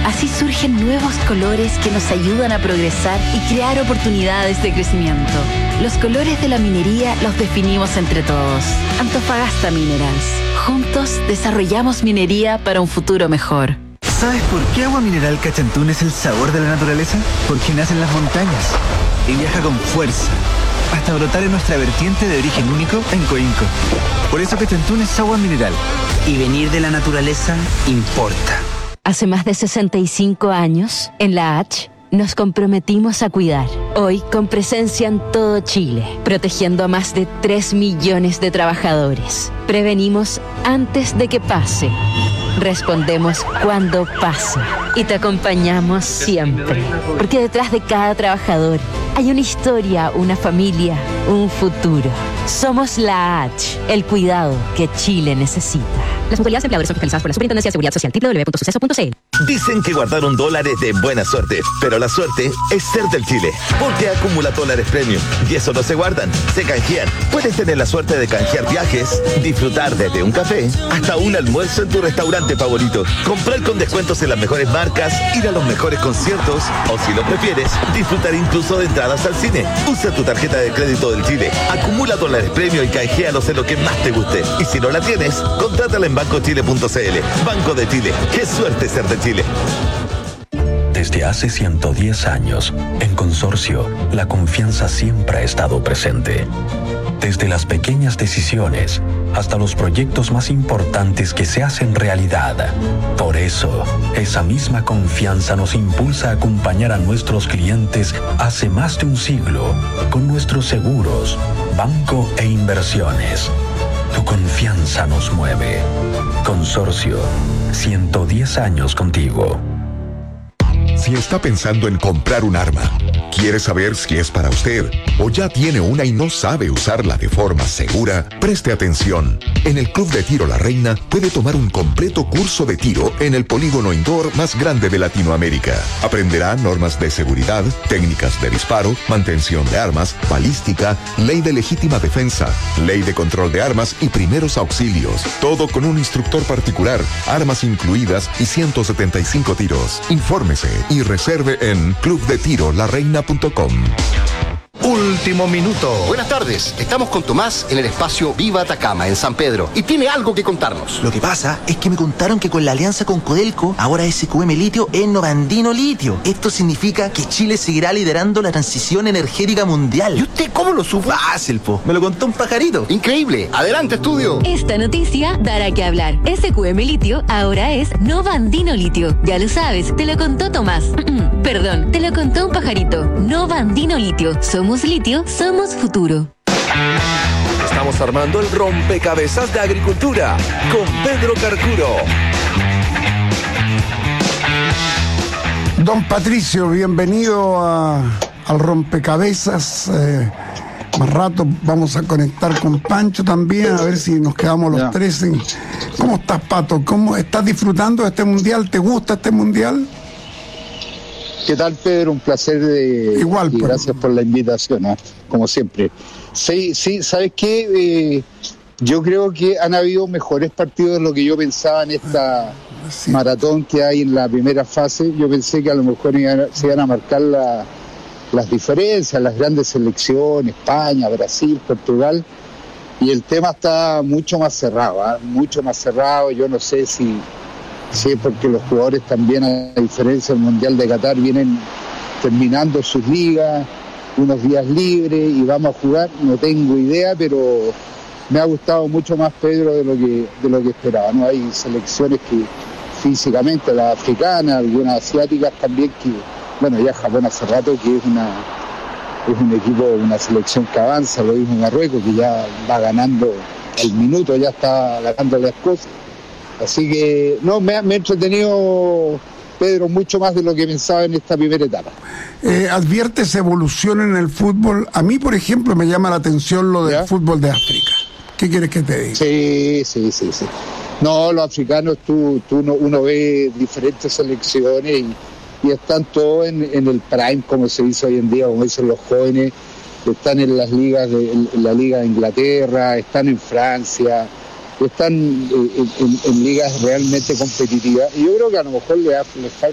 Así surgen nuevos colores que nos ayudan a progresar y crear oportunidades de crecimiento. Los colores de la minería los definimos entre todos. Antofagasta Minerals. Juntos desarrollamos minería para un futuro mejor. ¿Sabes por qué Agua Mineral Cachantún es el sabor de la naturaleza? Porque nace en las montañas y viaja con fuerza hasta brotar en nuestra vertiente de origen único en Coinco. Por eso Cachantún es agua mineral. Y venir de la naturaleza importa. Hace más de 65 años, en la H, nos comprometimos a cuidar. Hoy, con presencia en todo Chile, protegiendo a más de 3 millones de trabajadores. Prevenimos antes de que pase. Respondemos cuando pasa. Y te acompañamos siempre. Porque detrás de cada trabajador hay una historia, una familia, un futuro. Somos la H, el cuidado que Chile necesita. Las mutualidades de empleadores son fiscalizadas por la Superintendencia de Seguridad Social. www.suceso.cl. Dicen que guardaron dólares de buena suerte, pero la suerte es ser del Chile, porque acumula dólares premium y eso no se guardan, se canjean. Puedes tener la suerte de canjear viajes, disfrutar desde un café hasta un almuerzo en tu restaurante favorito, comprar con descuentos en las mejores marcas, ir a los mejores conciertos o, si lo prefieres, disfrutar incluso de entradas al cine. Usa tu tarjeta de crédito del Chile, acumula dólares premium y canjealos en lo que más te guste. Y si no la tienes, contrátala en bancochile.cl. Banco de Chile. ¡Qué suerte ser de Chile! Desde hace 110 años, en Consorcio, la confianza siempre ha estado presente. Desde las pequeñas decisiones hasta los proyectos más importantes que se hacen realidad. Por eso, esa misma confianza nos impulsa a acompañar a nuestros clientes hace más de un siglo con nuestros seguros, banco e inversiones. Tu confianza nos mueve. Consorcio, 110 años contigo. Si está pensando en comprar un arma, quiere saber si es para usted o ya tiene una y no sabe usarla de forma segura, preste atención. En el Club de Tiro La Reina puede tomar un completo curso de tiro en el polígono indoor más grande de Latinoamérica. Aprenderá normas de seguridad, técnicas de disparo, mantención de armas, balística, ley de legítima defensa, ley de control de armas y primeros auxilios. Todo con un instructor particular, armas incluidas y 175 tiros. Infórmese y reserve en clubdetirolareina.com. Último minuto. Buenas tardes, estamos con Tomás en el espacio Viva Atacama, en San Pedro, y tiene algo que contarnos. Lo que pasa es que me contaron que con la alianza con Codelco, ahora SQM Litio es Novandino Litio. Esto significa que Chile seguirá liderando la transición energética mundial. ¿Y usted cómo lo supo? Fácil, po. Me lo contó un pajarito. Increíble. Adelante, estudio. Esta noticia dará que hablar. SQM Litio ahora es Novandino Litio. Ya lo sabes, te lo contó Tomás. Perdón, te lo contó un pajarito. Novandino Litio. Somos litio, somos futuro. Estamos armando el rompecabezas de agricultura con Pedro Carcuro. Don Patricio, bienvenido al rompecabezas. Más rato vamos a conectar con Pancho también, a ver si nos quedamos los tres. ¿Cómo estás, Pato? ¿Cómo estás disfrutando de este mundial? ¿Te gusta este mundial? ¿Qué tal, Pedro? Un placer. Igual, y gracias por la invitación, como siempre. Sí, ¿sabes qué? Yo creo que han habido mejores partidos de lo que yo pensaba en esta maratón que hay en la primera fase. Yo pensé que a lo mejor se iban a marcar las diferencias, las grandes selecciones, España, Brasil, Portugal, y el tema está mucho más cerrado, mucho más cerrado. Yo no sé si es porque los jugadores también, a diferencia del Mundial de Qatar, vienen terminando sus ligas, unos días libres y vamos a jugar, no tengo idea, pero me ha gustado mucho más, Pedro, de lo que esperaba, ¿no? Hay selecciones que físicamente, las africanas, algunas asiáticas también, que bueno, ya Japón hace rato que es un equipo, una selección que avanza, lo mismo Marruecos, que ya va ganando al minuto, ya está ganando las cosas. Así que, no, me ha entretenido, Pedro, mucho más de lo que pensaba en esta primera etapa. ¿Adviertes evolución en el fútbol? A mí, por ejemplo, me llama la atención lo del fútbol de África. ¿Qué quieres que te diga? Sí. No, los africanos, uno ve diferentes selecciones y están todos en el prime, como se dice hoy en día, como dicen los jóvenes. Están en las ligas, en la Liga de Inglaterra, están en Francia, están en ligas realmente competitivas. Y yo creo que a lo mejor les falta